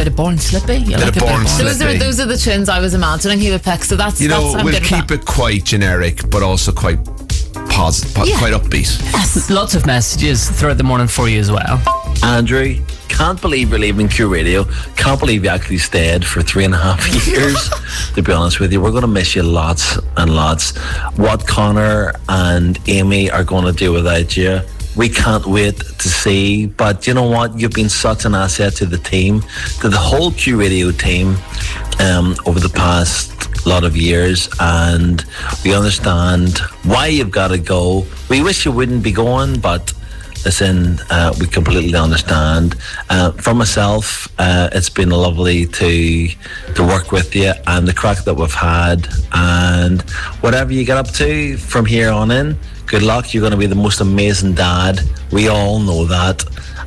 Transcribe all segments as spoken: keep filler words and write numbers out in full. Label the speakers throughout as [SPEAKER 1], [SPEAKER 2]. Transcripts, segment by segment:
[SPEAKER 1] bit of Born Slippy. You
[SPEAKER 2] Bit
[SPEAKER 1] like
[SPEAKER 2] of
[SPEAKER 1] a
[SPEAKER 2] Born
[SPEAKER 1] bit.
[SPEAKER 2] Slippy.
[SPEAKER 1] Those are those are the tunes I was imagining he would pick. So that's
[SPEAKER 2] You know,
[SPEAKER 1] that's, I'm
[SPEAKER 2] we'll
[SPEAKER 1] good with
[SPEAKER 2] keep
[SPEAKER 1] that.
[SPEAKER 2] it quite generic, but also quite positive, po-
[SPEAKER 1] Yeah.
[SPEAKER 2] quite upbeat.
[SPEAKER 1] Yes.
[SPEAKER 3] Lots of messages throughout the morning for you as well.
[SPEAKER 4] Andrew, can't believe you're leaving Q Radio. Can't believe you actually stayed for three and a half years. To be honest with you, we're going to miss you lots and lots. What Connor and Amy are going to do without you, we can't wait to see. But you know what? You've been such an asset to the team, to the whole Q Radio team um, over the past lot of years, and we understand why you've got to go. We wish you wouldn't be going, but listen, uh, we completely understand. Uh, for myself, uh, it's been lovely to to work with you and the crack that we've had. And whatever you get up to from here on in, good luck. You're going to be the most amazing dad. We all know that.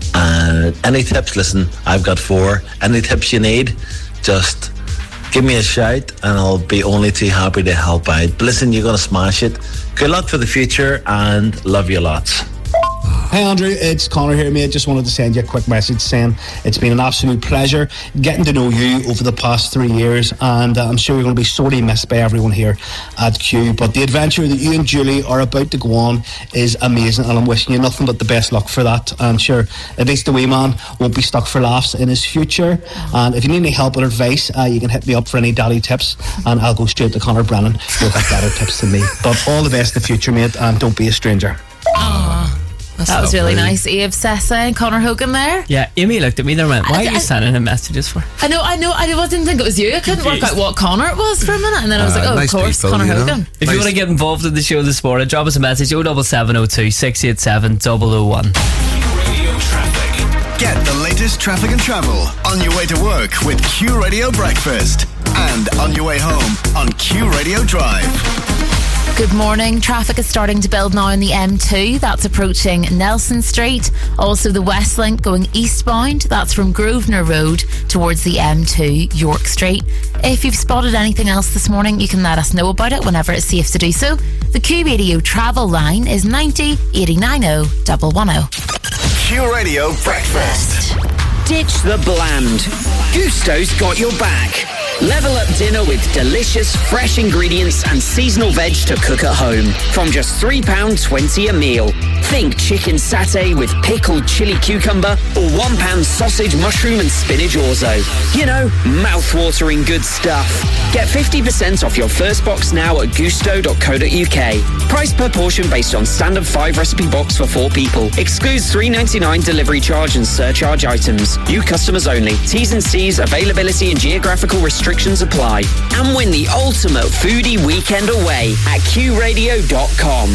[SPEAKER 4] And any tips? Listen, I've got four. Any tips you need, just give me a shout and I'll be only too happy to help out. But listen, you're going to smash it. Good luck for the future and love you lots.
[SPEAKER 5] Hey Andrew, it's Connor here, mate. Just wanted to send you a quick message saying it's been an absolute pleasure getting to know you over the past three years, and uh, I'm sure you're going to be sorely missed by everyone here at Q. But the adventure that you and Julie are about to go on is amazing, and I'm wishing you nothing but the best luck for that. And sure, at least the wee man won't be stuck for laughs in his future. And if you need any help or advice, uh, you can hit me up for any daddy tips, and I'll go straight to Connor Brennan. You'll have better tips than me. But all the best in the future, mate, and don't be a stranger.
[SPEAKER 1] Aww. That
[SPEAKER 2] That's
[SPEAKER 1] was really
[SPEAKER 2] lovely.
[SPEAKER 1] nice. Eve Sessa and Connor Hogan there.
[SPEAKER 3] Yeah, Amy looked at me there and went, why
[SPEAKER 1] I-
[SPEAKER 3] are you
[SPEAKER 1] I-
[SPEAKER 3] sending him messages for?
[SPEAKER 1] I know, I know, I didn't think it was you. I couldn't work out what Connor it was for a minute, and then I was
[SPEAKER 2] Uh,
[SPEAKER 1] like, oh,
[SPEAKER 2] nice
[SPEAKER 1] of course,
[SPEAKER 2] people,
[SPEAKER 1] Connor
[SPEAKER 2] you know.
[SPEAKER 1] Hogan.
[SPEAKER 3] If
[SPEAKER 2] Nice.
[SPEAKER 3] you want to get involved in the show this morning, drop us a message oh seven seven oh two, six eight seven, zero zero one.
[SPEAKER 6] Radio traffic. Get the latest traffic and travel on your way to work with Q Radio Breakfast and on your way home on Q Radio Drive.
[SPEAKER 1] Good morning. Traffic is starting to build now on the M two. That's approaching Nelson Street. Also the West Link going eastbound. That's from Grosvenor Road towards the M two, York Street. If you've spotted anything else this morning, you can let us know about it whenever it's safe to do so. The Q Radio travel line is ninety eight nine oh one one oh.
[SPEAKER 6] Q Radio Breakfast.
[SPEAKER 7] Ditch the bland. Gusto's got your back. Level up dinner with delicious, fresh ingredients and seasonal veg to cook at home. From just three pounds twenty a meal. Think chicken satay with pickled chili cucumber or one pound sausage, mushroom and spinach orzo. You know, mouth-watering good stuff. Get fifty percent off your first box now at gusto dot co dot uk. Price per portion based on standard five recipe box for four people. Excludes three ninety-nine delivery charge and surcharge items. New customers only. T's and C's, availability and geographical restrictions apply. And win the ultimate foodie weekend away at q radio dot com.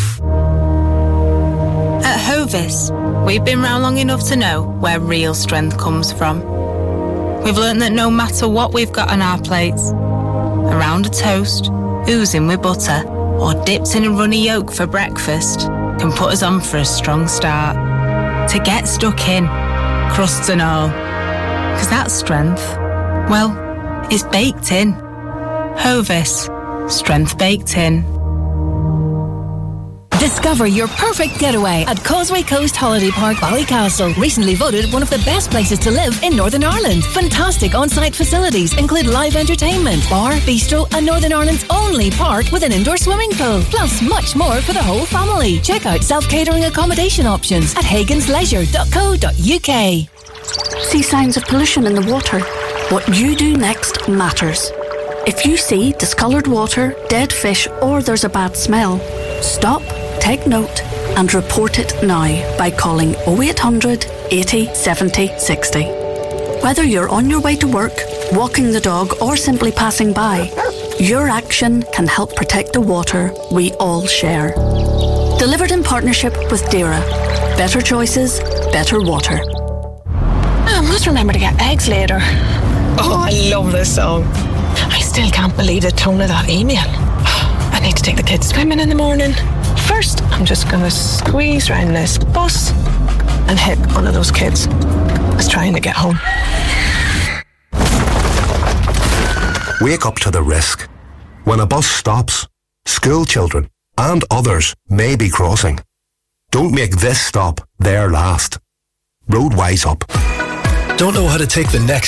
[SPEAKER 8] At Hovis, we've been round long enough to know where real strength comes from. We've learned that no matter what we've got on our plates, a round of toast, oozing with butter, or dipped in a runny yolk for breakfast can put us on for a strong start. To get stuck in, crusts and all. Because that strength, well, is baked in. Hovis, strength baked in.
[SPEAKER 9] Discover your perfect getaway at Causeway Coast Holiday Park, Ballycastle. Recently voted one of the best places to live in Northern Ireland. Fantastic on-site facilities include live entertainment, bar, bistro, and Northern Ireland's only park with an indoor swimming pool. Plus much more for the whole family. Check out self-catering accommodation options at hagans leisure dot co dot uk.
[SPEAKER 10] See signs of pollution in the water? What you do next matters. If you see discoloured water, dead fish, or there's a bad smell, stop, take note, and report it now by calling oh eight hundred eighty seventy sixty. Whether you're on your way to work, walking the dog, or simply passing by, your action can help protect the water we all share. Delivered in partnership with DERA. Better choices, better water.
[SPEAKER 11] I must remember to get eggs later. Oh, I love this song. I still can't believe the tone of that email. I need to take the kids swimming in the morning. First, I'm just going to squeeze round this bus and hit one of those kids that's trying to get home.
[SPEAKER 12] Wake up to the risk. When a bus stops, school children and others may be crossing. Don't make this stop their last. Road Wise Up.
[SPEAKER 13] Don't know how to take the next